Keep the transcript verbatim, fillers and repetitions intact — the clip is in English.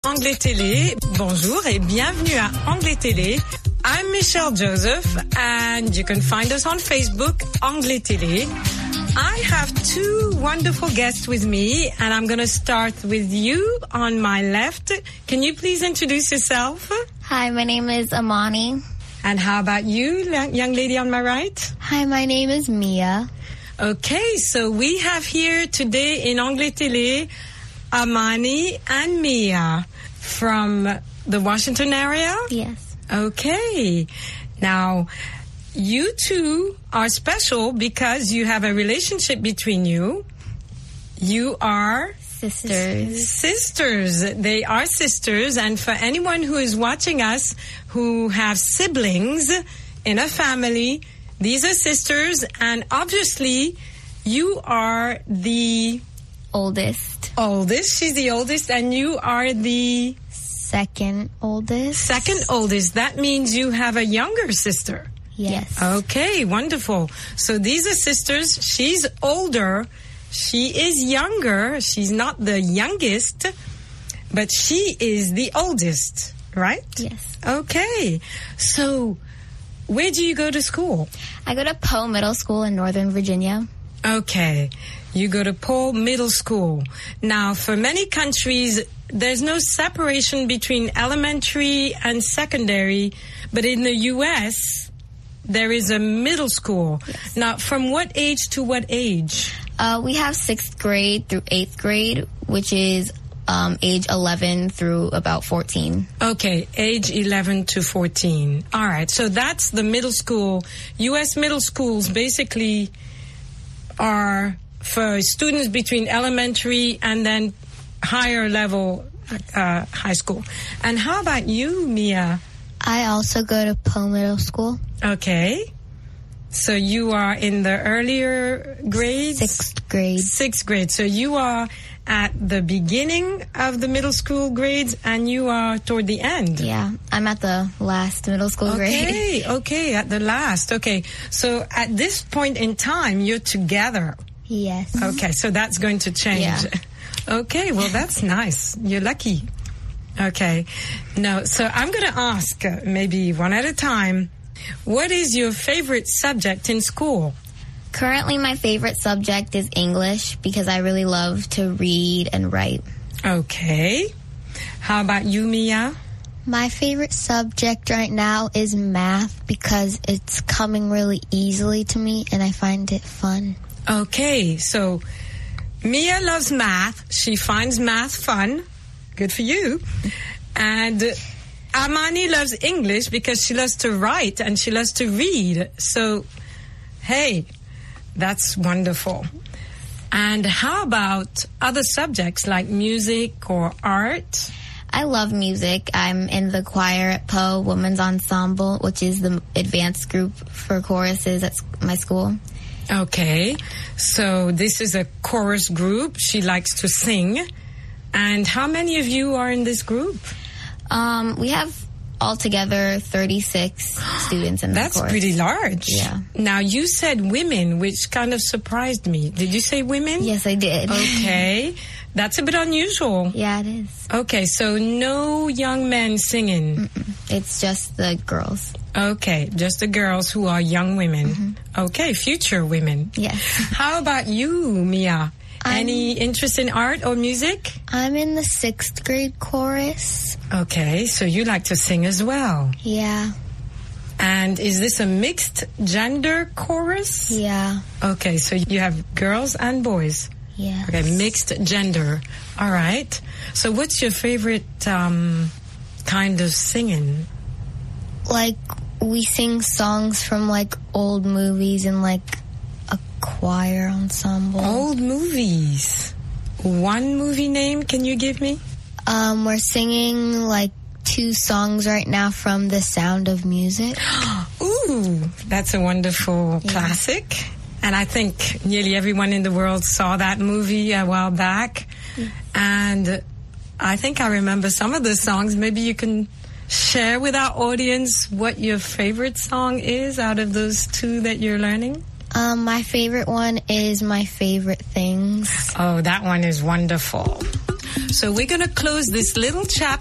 Anglais Télé, bonjour et bienvenue à Anglais Télé. I'm Michelle Joseph and you can find us on Facebook, Anglais Télé. I have two wonderful guests with me and I'm going to start with you on my left. Can you please introduce yourself? Hi, my name is Amani. And how about you, young lady on my right? Hi, my name is Mia. Okay, so we have here today in Anglais Télé Amani and Mia from the Washington area? Yes. Okay. Now, you two are special because you have a relationship between you. You are sisters. Sisters. They are sisters. And for anyone who is watching us who have siblings in a family, these are sisters. And obviously, you are the oldest. Oldest. She's the oldest. And you are the second oldest. Second oldest. That means you have a younger sister. Yes. Okay, wonderful. So these are sisters. She's older. She is younger. She's not the youngest, but she is the oldest, right? Yes. Okay. So where do you go to school? I go to Poe Middle School in Northern Virginia. Okay. You go to Poe Middle School. Now, for many countries, there's no separation between elementary and secondary, but in the U S, there is a middle school. Yes. Now, from what age to what age? Uh, we have sixth grade through eighth grade, which is um, age eleven through about fourteen. Okay, age eleven to fourteen. All right, so that's the middle school. U S middle schools basically are for students between elementary and then higher level uh, high school. And how about you, Mia? I also go to Poe Middle School. Okay. So you are in the earlier grades? Sixth grade. Sixth grade. So you are at the beginning of the middle school grades and you are toward the end. Yeah, I'm at the last middle school okay, grade. Okay, okay, at the last. Okay. So at this point in time, you're together. Yes. Okay, so that's going to change. Yeah. Okay, well, that's nice. You're lucky. Okay. No, so I'm going to ask, uh, maybe one at a time, what is your favorite subject in school? Currently, my favorite subject is English because I really love to read and write. Okay. How about you, Mia? My favorite subject right now is math because it's coming really easily to me and I find it fun. Okay, so Mia loves math. She finds math fun. Good for you. And Amani loves English because she loves to write and she loves to read. So, hey, that's wonderful. And how about other subjects like music or art? I love music. I'm in the choir at Poe Women's Ensemble, which is the advanced group for choruses at my school. Okay, so this is a chorus group. She likes to sing. And how many of you are in this group? Um, we have altogether thirty-six students in the That's chorus. pretty large. Yeah. Now, you said women, which kind of surprised me. Did you say women? Yes, I did. Okay. That's a bit unusual. Yeah, it is. Okay, so no young men singing. Mm-mm. It's just the girls. Okay, just the girls who are young women. Mm-hmm. Okay, future women. Yes. How about you, Mia? I'm, Any interest in art or music? I'm in the sixth grade chorus. Okay, so you like to sing as well. Yeah. And is this a mixed gender chorus? Yeah. Okay, so you have girls and boys. Yeah. Okay, mixed gender. All right. So what's your favorite um, kind of singing? Like, we sing songs from, like, old movies and, like, a choir ensemble. Old movies. One movie name can you give me? Um, we're singing, like, two songs right now from The Sound of Music. Ooh, that's a wonderful yeah. classic. And I think nearly everyone in the world saw that movie a while back. Mm. And I think I remember some of the songs. Maybe you can share with our audience what your favorite song is out of those two that you're learning. Um, my favorite one is My Favorite Things. Oh, that one is wonderful. So we're going to close this little chapter